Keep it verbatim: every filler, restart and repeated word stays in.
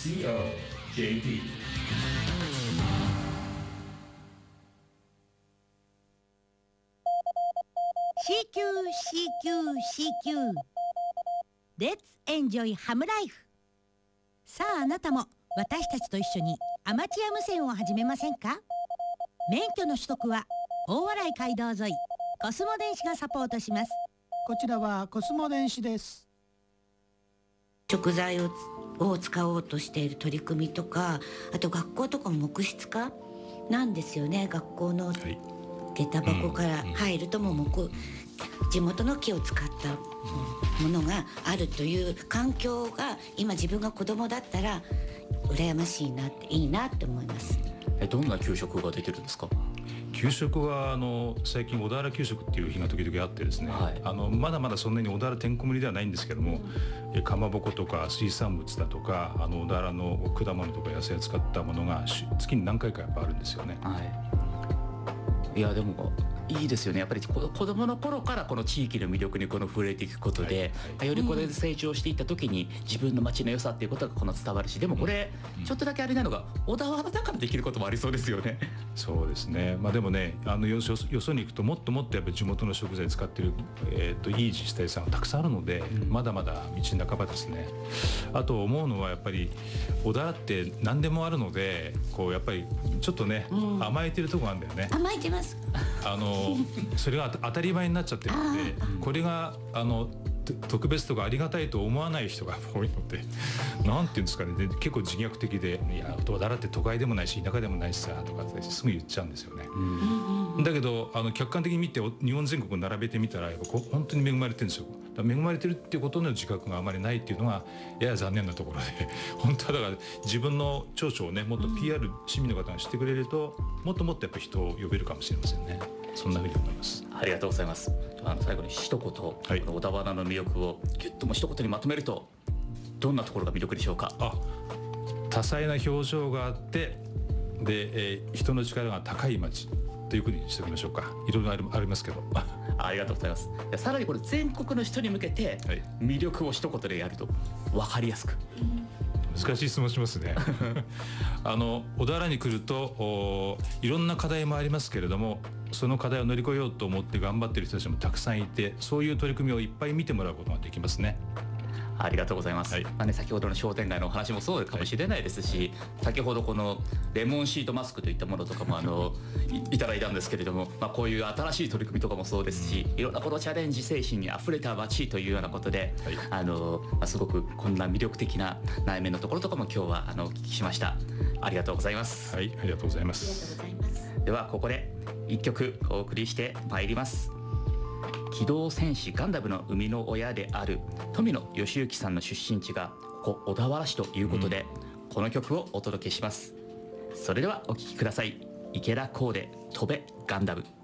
シーオージェーティーシーキュー シーキュー シーキュー Let's enjoy Ham Life。 さああなたも私たちと一緒にアマチュア無線を始めませんか？免許の取得は大洗街道沿いコスモ電子がサポートします。 こちらはコスモ電子です。 食材をを使おうとしている取り組みとか、あと学校とかも木質化なんですよね。学校の下駄箱から入るとも木、地元の木を使ったものがあるという環境が今自分が子供だったら羨ましいなっていいなって思います。 えどんな給食が出てるんですか？ 給食はあの最近小田原給食っていう日が時々あってですね、はい、あのまだまだそんなに小田原てんこ盛りではないんですけども、うん、かまぼことか水産物だとかあの小田原の果物とか野菜を使ったものが月に何回かやっぱあるんですよね。 はい、いやでもいいですよね。やっぱり子供の頃からこの地域の魅力にこの触れていくことで、はいはい、よりこれで成長していった時に自分の町の良さっていうことがこの伝わるし、でもこれちょっとだけあれなのが小田原だからできることもありそうですよね。 そうですね。まあでもね、あのよそよそに行くともっともっとやっぱり地元の食材使ってる、えー、といい自治体さんがたくさんあるので、うん、まだまだ道半ばですね。あと思うのはやっぱり小田原って何でもあるので、こうやっぱりちょっとね、うん、甘えてるとこあるんだよね。 甘えてます。 あのそれが当たり前になっちゃってるので、これがあの特別とかありがたいと思わない人が多いので、なんていうんですかね、結構自虐的で、いや小田原って都会でもないし田舎でもないしさとかってすぐ言っちゃうんですよね。うん、だけどあの客観的に見て日本全国を並べてみたらやっぱこ本当に恵まれてるんですよ。だから恵まれてるっていうことの自覚があまりないっていうのがやや残念なところで、本当はだから自分の長所をねもっと ピーアール、うん、市民の方がしてくれるともっともっとやっぱ人を呼べるかもしれませんね。そんなふうに思います。 ありがとうございます。あの最後に一言、はい、小田原の魅力をギュッとも一言にまとめるとどんなところが魅力でしょうか？ あ、多彩な表情があってで、えー、人の力が高い町というふうにしておきましょうか。いろいろあり、ありますけどありがとうございます。さらにこれ全国の人に向けて魅力を一言でやると分かりやすく、 難しい質問しますねあの小田原に来るといろんな課題もありますけれども、その課題を乗り越えようと思って頑張っている人たちもたくさんいて、そういう取り組みをいっぱい見てもらうことができますね。 ありがとうございます。はい、まあね、先ほどの商店街のお話もそうかもしれないですし、はい、先ほどこのレモンシートマスクといったものとかもあの い, いただいたんですけれども、まあ、こういう新しい取り組みとかもそうですし、いろんなこのチャレンジ精神にあふれた街というようなことで、はい、あのまあ、すごくこんな魅力的な内面のところとかも今日はあのお聞きしました。ありがとうございます。 はい、ありがとうございます。 ではここでいっきょくお送りしてまいります。機動戦士ガンダムの生みの親である富野義行さんの出身地がここ小田原市ということで、うん、この曲をお届けします。それではお聴きください。池田コーデ飛べガンダム。